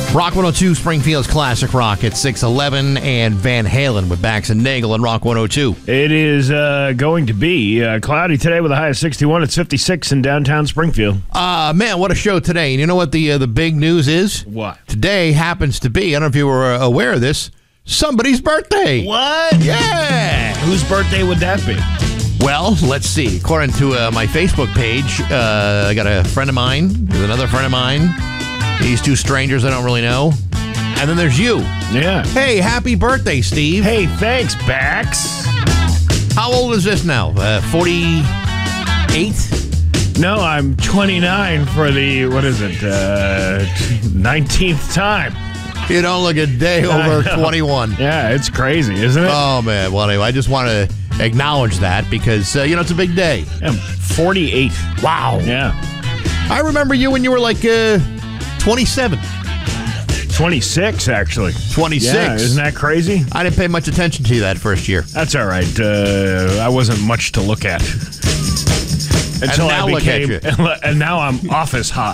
Rock 102, Springfield's Classic Rock at 6:11, and Van Halen with Bax and Nagel on Rock 102. It is going to be cloudy today with a high of 61. It's 56 in downtown Springfield. Man, what a show today. And you know what the big news is? What? Today happens to be, I don't know if you were aware of this, somebody's birthday. What? Yeah. Whose birthday would that be? Well, let's see. According to my Facebook page, I got a friend of mine. There's another friend of mine. These two strangers I don't really know. And then there's you. Yeah. Hey, happy birthday, Steve. Hey, thanks, Bax. How old is this now? 48? No, I'm 29 for the, 19th time. You don't look a day over 21. Yeah, it's crazy, isn't it? Oh, man. Well, anyway, I just want to acknowledge that because, it's a big day. I'm 48. Wow. Yeah. I remember you when you were like 27. 26, actually. 26. Yeah, isn't that crazy? I didn't pay much attention to you that first year. That's all right. I wasn't much to look at. Until now I became, look at you. And now I'm office hot.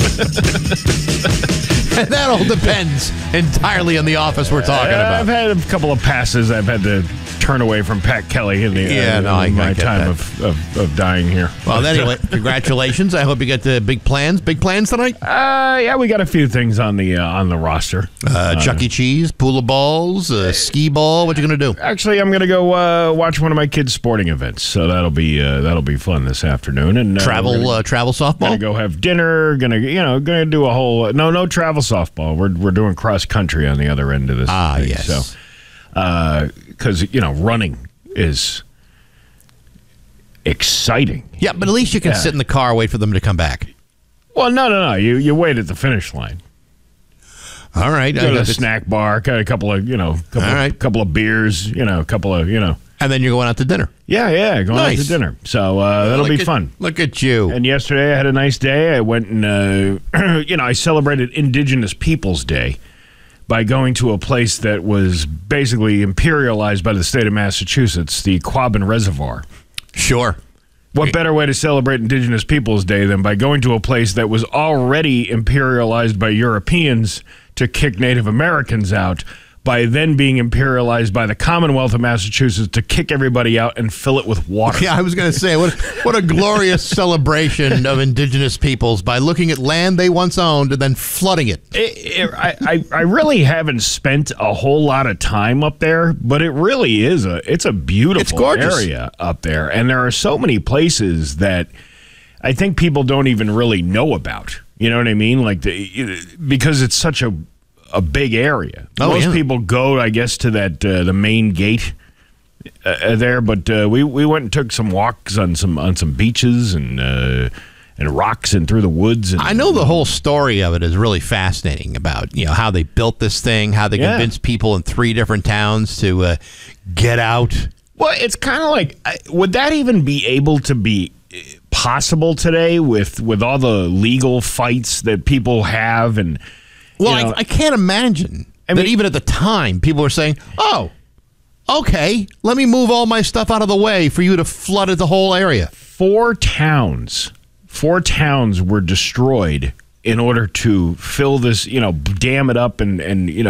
And that all depends entirely on the office we're talking about. I've had a couple of passes I've had to turn away from Pat Kelly in my time of dying here. Well, anyway, congratulations. I hope you get the big plans. Big plans tonight? Yeah, we got a few things on the roster. Chuck E. Cheese, pool of balls, skee ball. What you going to do? Actually, I'm going to go watch one of my kids' sporting events. So that'll be fun this afternoon. And travel softball. Gonna go have dinner. Gonna do a whole no travel softball. We're doing cross country on the other end of this. Thing. Yes. So, because running is exciting. Yeah, but at least you can sit in the car, wait for them to come back. Well, no. You wait at the finish line. All right. Go to a snack bar, got a couple of couple of beers, and then you're going out to dinner. Yeah, going out to dinner. So that'll be fun. Look at you. And yesterday I had a nice day. I went and I celebrated Indigenous Peoples Day by going to a place that was basically imperialized by the state of Massachusetts, the Quabbin Reservoir. Sure. What better way to celebrate Indigenous Peoples Day than by going to a place that was already imperialized by Europeans to kick Native Americans out, by then being imperialized by the Commonwealth of Massachusetts to kick everybody out and fill it with water. Yeah, I was going to say, what a glorious celebration of indigenous peoples by looking at land they once owned and then flooding it. I really haven't spent a whole lot of time up there, but it really is it's a beautiful area up there. And there are so many places that I think people don't even really know about. You know what I mean? Because it's such a big area. Most people go, I guess, to that the main gate there, but we went and took some walks on some beaches and rocks and through the woods. And, I know the whole story of it is really fascinating about how they built this thing, how they convinced people in 3 different towns to get out. Well, it's kind of like, would that even be able to be possible today with all the legal fights that people have and. Well, I can't imagine that even at the time, people were saying, oh, okay, let me move all my stuff out of the way for you to flood the whole area. 4 towns were destroyed in order to fill this, dam it up and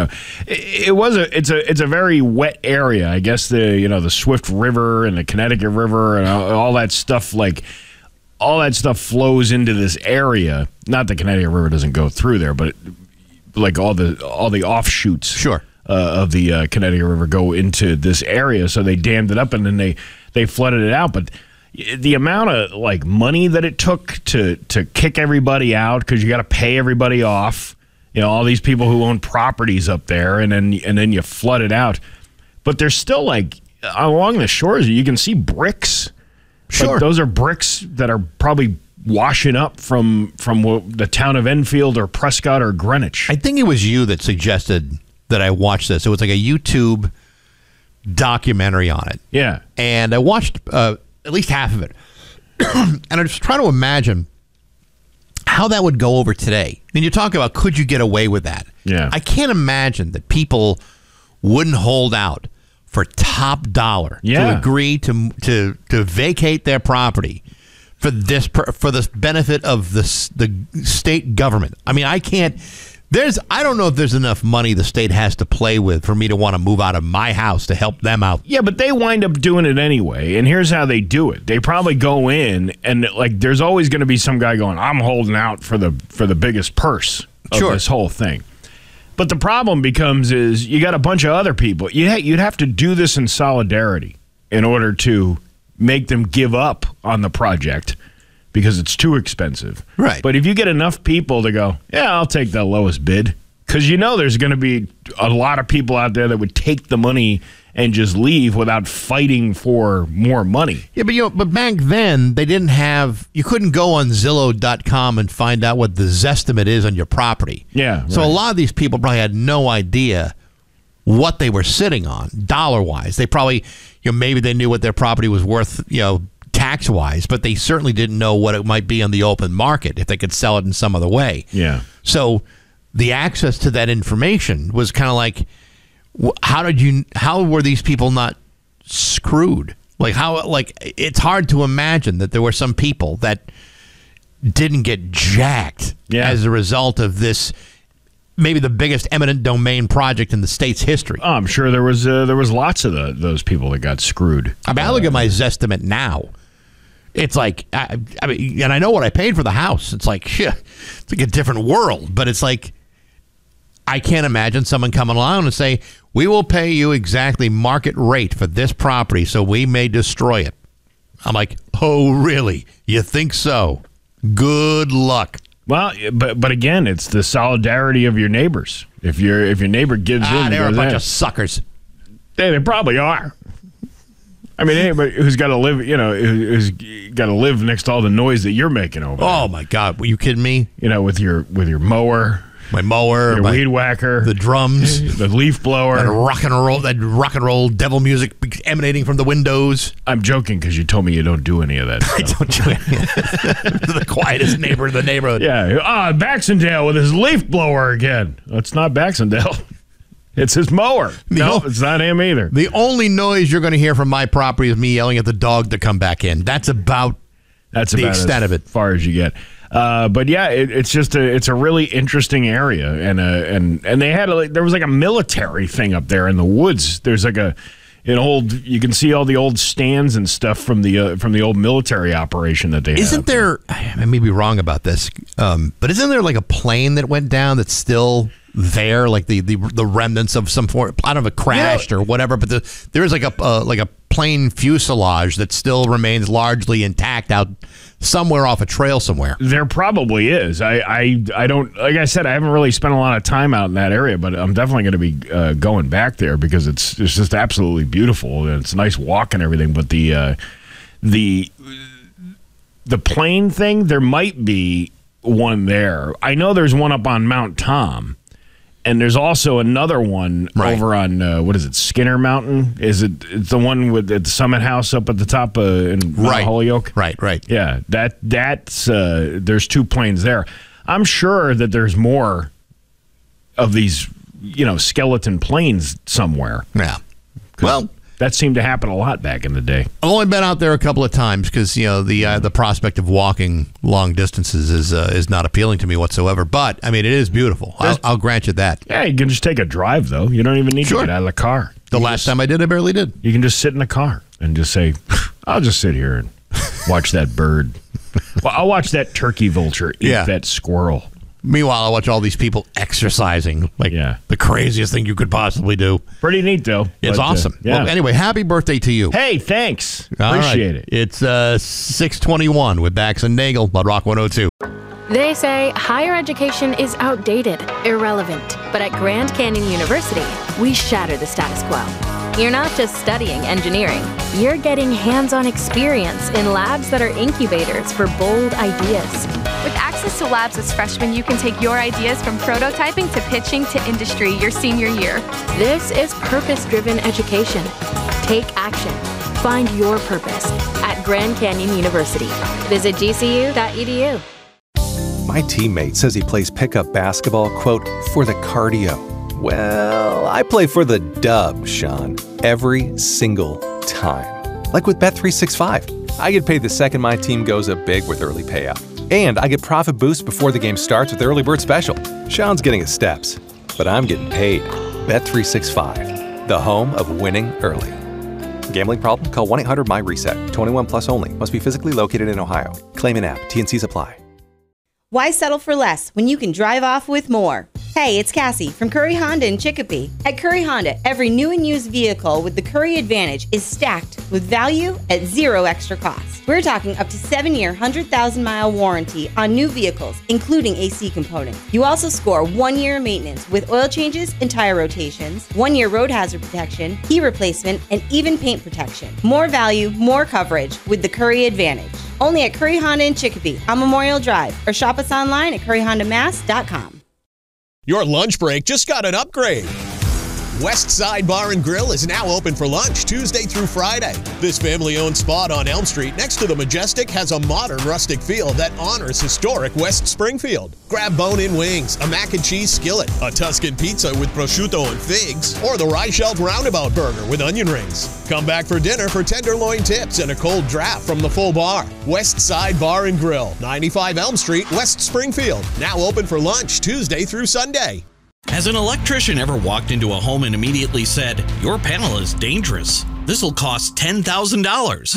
it's a very wet area. I guess the Swift River and the Connecticut River and all that stuff, all that stuff flows into this area. Not the Connecticut River doesn't go through there, but all the offshoots of the Connecticut River go into this area, so they dammed it up and then they flooded it out. But the amount of money that it took to kick everybody out, because you got to pay everybody off, all these people who own properties up there, and then you flood it out. But there's still along the shores you can see bricks. Sure, those are bricks that are probably washing up from the town of Enfield or Prescott or Greenwich. I think it was you that suggested that I watch this. It was like a YouTube documentary on it. Yeah. And I watched at least half of it. And I was trying to imagine how that would go over today. I mean, you talk about, could you get away with that? Yeah. I can't imagine that people wouldn't hold out for top dollar to agree to vacate their property for the benefit of the state government. I mean, I can't I don't know if there's enough money the state has to play with for me to want to move out of my house to help them out. Yeah, but they wind up doing it anyway, and here's how they do it. They probably go in, and like there's always going to be some guy going, I'm holding out for the biggest purse of this whole thing. But the problem becomes is you got a bunch of other people. You'd have to do this in solidarity in order to make them give up on the project because it's too expensive. Right. But if you get enough people to go, yeah, I'll take the lowest bid, because there's going to be a lot of people out there that would take the money and just leave without fighting for more money. Yeah, but back then they didn't have. You couldn't go on Zillow.com and find out what the Zestimate is on your property. Yeah. So a lot of these people probably had no idea what they were sitting on dollar wise. They probably, maybe they knew what their property was worth, tax wise, but they certainly didn't know what it might be on the open market if they could sell it in some other way. Yeah. So the access to that information was kind of like, how were these people not screwed? It's hard to imagine that there were some people that didn't get jacked as a result of this, maybe the biggest eminent domain project in the state's history. Oh, I'm sure there was lots of those people that got screwed. I look at my Zestimate now. It's like, and I know what I paid for the house. It's like, it's like a different world. But it's like, I can't imagine someone coming along and say, we will pay you exactly market rate for this property, so we may destroy it. I'm like, oh, really? You think so? Good luck. Well, but again, it's the solidarity of your neighbors. If your neighbor gives in, they're a bunch of suckers. They probably are. I mean, anybody who's got to live, who's got to live next to all the noise that you're making over there. Oh my God, were you kidding me? With your mower, my mower, your weed whacker, the drums, the leaf blower, that rock and roll devil music emanating from the windows. I'm joking because you told me you don't do any of that. I don't do any of that. The quietest neighbor in the neighborhood. Yeah, Baxendale with his leaf blower again. It's not Baxendale. It's his mower. It's not him either. The only noise you're going to hear from my property is me yelling at the dog to come back in. That's about the extent of it. As far as you get. But yeah, it's a really interesting area, and they had there was like a military thing up there in the woods. There's like you can see all the old stands and stuff from the old military operation that they had. Isn't there? I may be wrong about this, but isn't there like a plane that went down that's still there, like the remnants of some form, out of a crashed or whatever? But there is like a plane fuselage that still remains largely intact out somewhere off a trail somewhere. There probably is. I don't, like I said, I haven't really spent a lot of time out in that area, but I'm definitely going to be going back there because it's just absolutely beautiful and it's a nice walk and everything. But the plane thing, there might be one there. I know there's one up on Mount Tom. And there's also another one over on, what is it, Skinner Mountain? It's the one with the Summit House up at the top in Mount Holyoke? Right. Yeah, that's there's two planes there. I'm sure that there's more of these, skeleton planes somewhere. Yeah. Well, that seemed to happen a lot back in the day. I've only been out there a couple of times because the prospect of walking long distances is not appealing to me whatsoever. But I mean, it is beautiful. I'll grant you that. Yeah, you can just take a drive though. You don't even need to get out of the car. The last time I did, I barely did. You can just sit in the car and just say, "I'll just sit here and watch that bird." Well, I'll watch that turkey vulture eat that squirrel. Meanwhile, I watch all these people exercising, the craziest thing you could possibly do. Pretty neat, though. It's awesome. Well, anyway, happy birthday to you. Hey, thanks. Appreciate it. It's 6:21 with Bax and Nagel on Rock 102. They say higher education is outdated, irrelevant. But at Grand Canyon University, we shatter the status quo. You're not just studying engineering. You're getting hands-on experience in labs that are incubators for bold ideas. With access to labs as freshmen, you can take your ideas from prototyping to pitching to industry your senior year. This is purpose-driven education. Take action. Find your purpose at Grand Canyon University. Visit gcu.edu. My teammate says he plays pickup basketball, quote, for the cardio. Well, I play for the dub, Sean, every single time. Like with Bet365. I get paid the second my team goes up big with early payout. And I get profit boost before the game starts with Early Bird Special. Sean's getting his steps, but I'm getting paid. Bet365, the home of winning early. Gambling problem? Call 1-800-MY-RESET. 21 plus only. Must be physically located in Ohio. Claim in app. T&Cs apply. Why settle for less when you can drive off with more? Hey, it's Cassie from Curry Honda in Chicopee. At Curry Honda, every new and used vehicle with the Curry Advantage is stacked with value at zero extra cost. We're talking up to 7-year, 100,000-mile warranty on new vehicles, including AC components. You also score 1 year maintenance with oil changes and tire rotations, 1 year road hazard protection, key replacement, and even paint protection. More value, more coverage with the Curry Advantage. Only at Curry Honda in Chicopee on Memorial Drive, or shop us online at curryhondamass.com. Your lunch break just got an upgrade. West Side Bar and Grill is now open for lunch Tuesday through Friday. This family-owned spot on Elm Street next to the Majestic has a modern rustic feel that honors historic West Springfield. Grab bone-in wings, a mac and cheese skillet, a Tuscan pizza with prosciutto and figs, or the Reichelt Roundabout Burger with onion rings. Come back for dinner for tenderloin tips and a cold draft from the full bar. West Side Bar and Grill, 95 Elm Street, West Springfield. Now open for lunch Tuesday through Sunday. Has an electrician ever walked into a home and immediately said, "Your panel is dangerous. This'll cost $10,000.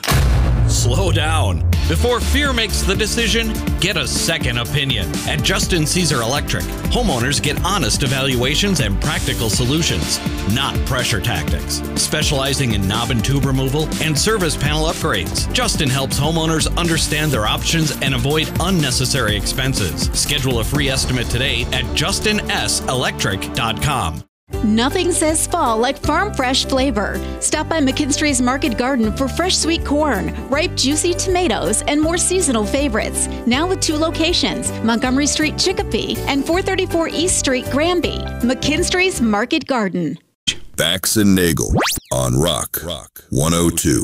Slow down. Before fear makes the decision, get a second opinion. At Justin Caesar Electric, homeowners get honest evaluations and practical solutions, not pressure tactics. Specializing in knob and tube removal and service panel upgrades, Justin helps homeowners understand their options and avoid unnecessary expenses. Schedule a free estimate today at justinselectric.com. Nothing says fall like farm fresh flavor. Stop by McKinstry's Market Garden for fresh sweet corn, ripe juicy tomatoes, and more seasonal favorites. Now with 2 locations, Montgomery Street, Chicopee, and 434 East Street, Granby. McKinstry's Market Garden. Bax and Nagel on Rock 102.